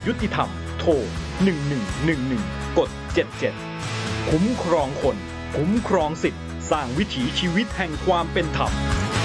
ยุติธรรมโทร1111กด77คุ้มครองคนคุ้มครองสิทธิ์สร้างวิถีชีวิตแห่งความเป็นธรรม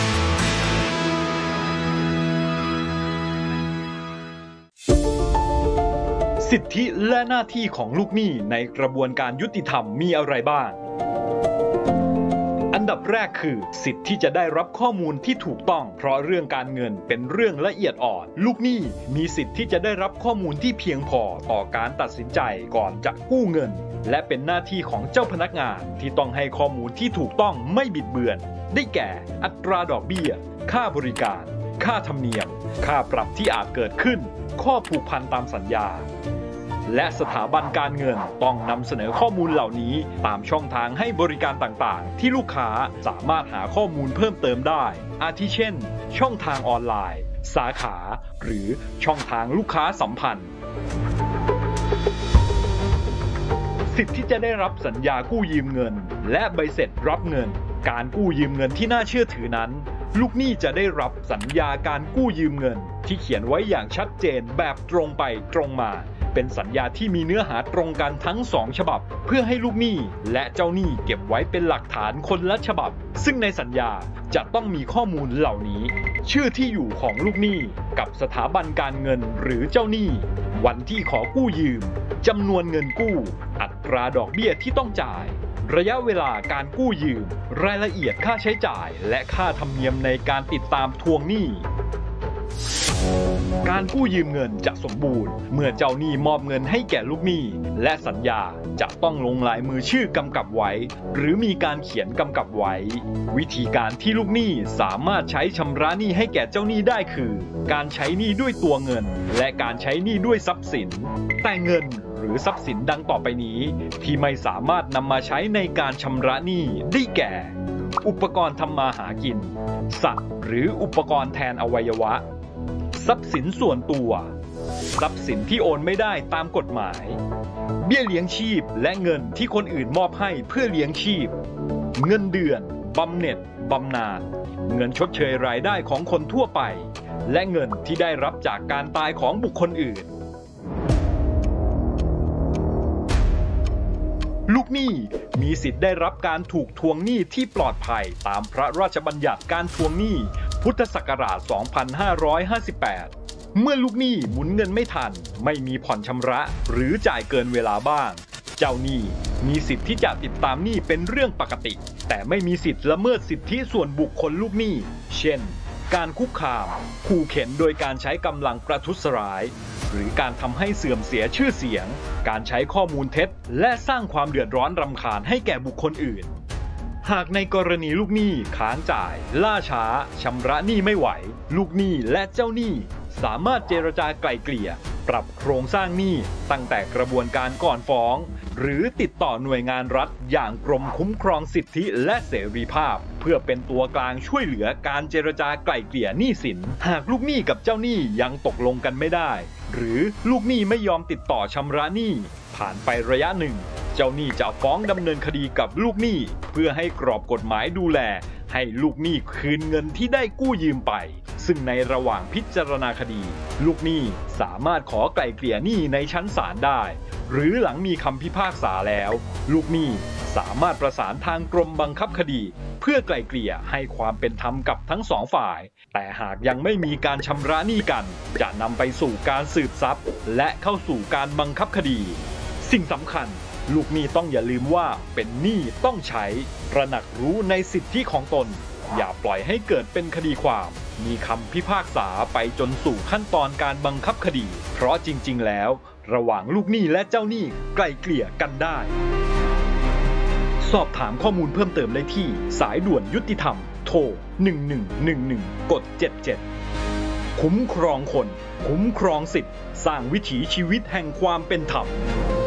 สิทธิและหน้าที่ของลูกหนี้ในกระบวนการยุติธรรมมีอะไรบ้างอันดับแรกคือสิทธิที่จะได้รับข้อมูลที่ถูกต้องเพราะเรื่องการเงินเป็นเรื่องละเอียดอ่อนลูกหนี้มีสิทธิที่จะได้รับข้อมูลที่เพียงพอต่อการตัดสินใจก่อนจะกู้เงินและเป็นหน้าที่ของเจ้าพนักงานที่ต้องให้ข้อมูลที่ถูกต้องไม่บิดเบือนได้แก่อัตราดอกเบี้ยค่าบริการค่าธรรมเนียมค่าปรับที่อาจเกิดขึ้นข้อผูกพันตามสัญญาและสถาบันการเงินต้องนำเสนอข้อมูลเหล่านี้ตามช่องทางให้บริการต่างๆที่ลูกค้าสามารถหาข้อมูลเพิ่มเติมได้อาทิเช่นช่องทางออนไลน์สาขาหรือช่องทางลูกค้าสัมพันธ์สิทธิที่จะได้รับสัญญากู้ยืมเงินและใบเสร็จรับเงินการกู้ยืมเงินที่น่าเชื่อถือนั้นลูกหนี้จะได้รับสัญญาการกู้ยืมเงินที่เขียนไว้อย่างชัดเจนแบบตรงไปตรงมาเป็นสัญญาที่มีเนื้อหาตรงกันทั้ง2ฉบับเพื่อให้ลูกหนี้และเจ้าหนี้เก็บไว้เป็นหลักฐานคนละฉบับซึ่งในสัญญาจะต้องมีข้อมูลเหล่านี้ชื่อที่อยู่ของลูกหนี้กับสถาบันการเงินหรือเจ้าหนี้วันที่ขอกู้ยืมจำนวนเงินกู้อัตราดอกเบี้ยที่ต้องจ่ายระยะเวลาการกู้ยืมรายละเอียดค่าใช้จ่ายและค่าธรรมเนียมในการติดตามทวงหนี้การกู้ยืมเงินจะสมบูรณ์เมื่อเจ้าหนี้มอบเงินให้แก่ลูกหนี้และสัญญาจะต้องลงลายมือชื่อกำกับไว้หรือมีการเขียนกำกับไว้วิธีการที่ลูกหนี้สามารถใช้ชำระหนี้ให้แก่เจ้าหนี้ได้คือการใช้หนี้ด้วยตัวเงินและการใช้หนี้ด้วยทรัพย์สินแต่เงินหรือทรัพย์สินดังต่อไปนี้ที่ไม่สามารถนำมาใช้ในการชำระหนี้ได้แก่อุปกรณ์ทำมาหากินสัตว์หรืออุปกรณ์แทนอวัยวะทรัพย์สินส่วนตัวทรัพย์สินที่โอนไม่ได้ตามกฎหมายเบี้ยเลี้ยงชีพและเงินที่คนอื่นมอบให้เพื่อเลี้ยงชีพเงินเดือนบำเหน็จบำนาญเงินชดเชยรายได้ของคนทั่วไปและเงินที่ได้รับจากการตายของบุคคลอื่นลูกหนี้มีสิทธิ์ได้รับการถูกทวงหนี้ที่ปลอดภัยตามพระราชบัญญัติการทวงหนี้พุทธศักราช 2558 เมื่อลูกหนี้หมุนเงินไม่ทันไม่มีผ่อนชำระหรือจ่ายเกินเวลาบ้างเจ้าหนี้มีสิทธิ์ที่จะติดตามหนี้เป็นเรื่องปกติแต่ไม่มีสิทธิ์ละเมิดสิทธิส่วนบุคคลลูกหนี้เช่นการคุกคามขู่เข็นโดยการใช้กำลังประทุษร้ายหรือการทำให้เสื่อมเสียชื่อเสียงการใช้ข้อมูลเท็จและสร้างความเดือดร้อนรำคาญให้แก่บุคคลอื่นหากในกรณีลูกหนี้ค้างจ่ายล่าช้าชำระหนี้ไม่ไหวลูกหนี้และเจ้าหนี้สามารถเจรจาไกล่เกลี่ยปรับโครงสร้างหนี้ตั้งแต่กระบวนการก่อนฟ้องหรือติดต่อหน่วยงานรัฐอย่างกรมคุ้มครองสิทธิและเสรีภาพเพื่อเป็นตัวกลางช่วยเหลือการเจรจาไกล่เกลี่ยหนี้สินหากลูกหนี้กับเจ้าหนี้ยังตกลงกันไม่ได้หรือลูกหนี้ไม่ยอมติดต่อชำระหนี้ผ่านไประยะหนึ่งเจ้าหนี้จะฟ้องดำเนินคดีกับลูกหนี้เพื่อให้กรอบกฎหมายดูแลให้ลูกหนี้คืนเงินที่ได้กู้ยืมไปซึ่งในระหว่างพิจารณาคดีลูกหนี้สามารถขอไกล่เกลี่ยหนี้ในชั้นศาลได้หรือหลังมีคำพิพากษาแล้วลูกหนี้สามารถประสานทางกรมบังคับคดีเพื่อไกล่เกลี่ยให้ความเป็นธรรมกับทั้งสองฝ่ายแต่หากยังไม่มีการชำระหนี้กันจะนำไปสู่การสืบทรัพย์และเข้าสู่การบังคับคดีสิ่งสำคัญลูกหนี้ต้องอย่าลืมว่าเป็นหนี้ต้องใช้ตระหนักรู้ในสิทธิของตนอย่าปล่อยให้เกิดเป็นคดีความมีคำพิพากษาไปจนสู่ขั้นตอนการบังคับคดีเพราะจริงๆแล้วระหว่างลูกหนี้และเจ้าหนี้ไกล่เกลี่ยกันได้สอบถามข้อมูลเพิ่มเติมได้ที่สายด่วนยุติธรรมโทร1111กด77คุ้มครองคนคุ้มครองสิทธิ์สร้างวิถีชีวิตแห่งความเป็นธรรม